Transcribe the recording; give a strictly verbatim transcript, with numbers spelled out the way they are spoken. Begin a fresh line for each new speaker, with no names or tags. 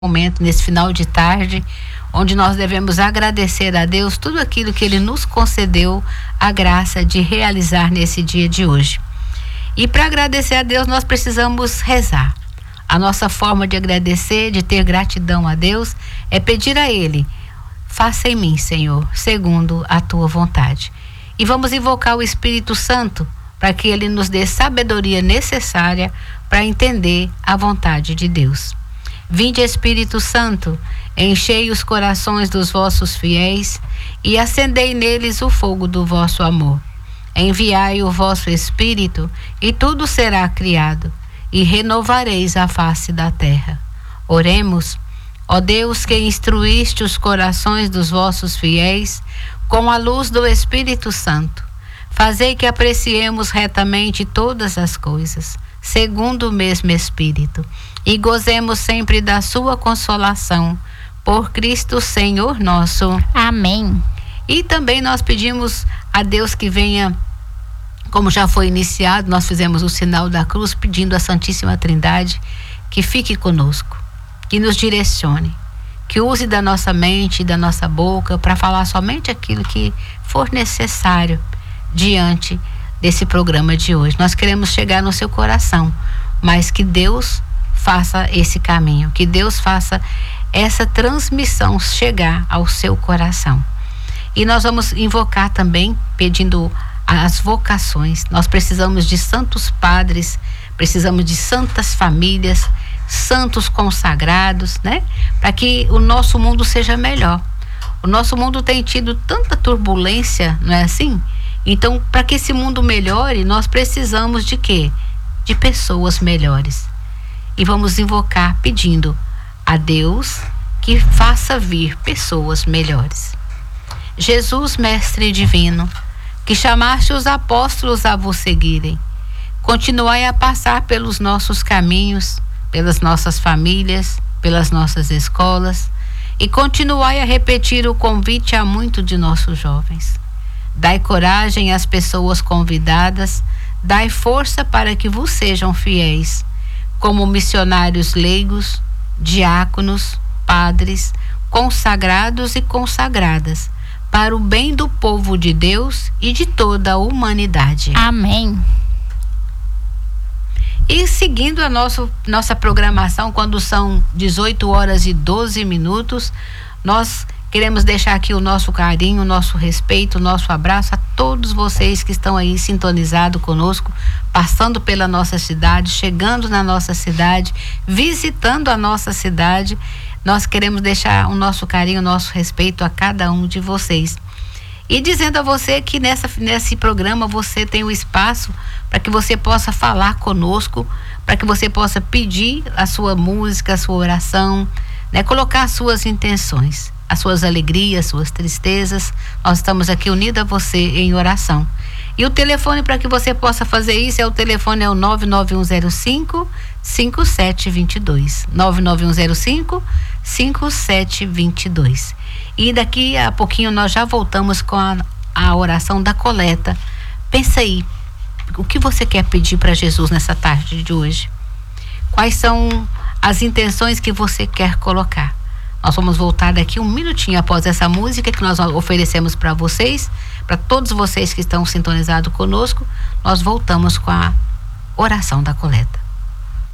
momento, nesse final de tarde, onde nós devemos agradecer a Deus tudo aquilo que Ele nos concedeu a graça de realizar nesse dia de hoje. E para agradecer a Deus, nós precisamos rezar. A nossa forma de agradecer, de ter gratidão a Deus, é pedir a Ele: faça em mim, Senhor, segundo a tua vontade. E vamos invocar o Espírito Santo para que Ele nos dê sabedoria necessária para entender a vontade de Deus. Vinde, Espírito Santo, enchei os corações dos vossos fiéis e acendei neles o fogo do vosso amor. Enviai o vosso Espírito e tudo será criado, e renovareis a face da terra. Oremos. Ó Deus, que instruíste os corações dos vossos fiéis com a luz do Espírito Santo, fazei que apreciemos retamente todas as coisas, segundo o mesmo Espírito, e gozemos sempre da sua consolação, por Cristo Senhor nosso.
Amém.
E também nós pedimos a Deus que venha, como já foi iniciado, nós fizemos o sinal da cruz, pedindo à Santíssima Trindade que fique conosco, que nos direcione, que use da nossa mente e da nossa boca para falar somente aquilo que for necessário diante desse programa de hoje. Nós queremos chegar no seu coração, mas que Deus faça esse caminho, que Deus faça essa transmissão chegar ao seu coração. E nós vamos invocar também, pedindo as vocações. Nós precisamos de santos padres, precisamos de santas famílias, santos consagrados, né? Para que o nosso mundo seja melhor. O nosso mundo tem tido tanta turbulência, não é assim? Então, para que esse mundo melhore, nós precisamos de quê? De pessoas melhores. E vamos invocar pedindo a Deus que faça vir pessoas melhores. Jesus, Mestre Divino, que chamaste os apóstolos a vos seguirem, continuai a passar pelos nossos caminhos, pelas nossas famílias, pelas nossas escolas, e continuai a repetir o convite a muitos de nossos jovens. Dai coragem às pessoas convidadas, dai força para que vos sejam fiéis, como missionários leigos, diáconos, padres, consagrados e consagradas, para o bem do povo de Deus e de toda a humanidade.
Amém.
E seguindo a nosso, nossa programação, quando são dezoito horas e doze minutos, nós queremos deixar aqui o nosso carinho, o nosso respeito, o nosso abraço a todos vocês que estão aí sintonizados conosco, passando pela nossa cidade, chegando na nossa cidade, visitando a nossa cidade. Nós queremos deixar o nosso carinho, o nosso respeito a cada um de vocês. E dizendo a você que nessa, nesse programa você tem um espaço para que você possa falar conosco, para que você possa pedir a sua música, a sua oração, né? Colocar as suas intenções, as suas alegrias, as suas tristezas. Nós estamos aqui unidos a você em oração. E o telefone para que você possa fazer isso é o telefone é o nove nove um zero cinco, cinco sete dois dois. nove nove um zero cinco, cinco sete dois dois. E daqui a pouquinho nós já voltamos com a, a oração da coleta. Pensa aí, o que você quer pedir para Jesus nessa tarde de hoje? Quais são as intenções que você quer colocar? Nós vamos voltar daqui um minutinho após essa música que nós oferecemos para vocês, para todos vocês que estão sintonizados conosco. Nós voltamos com a oração da coleta.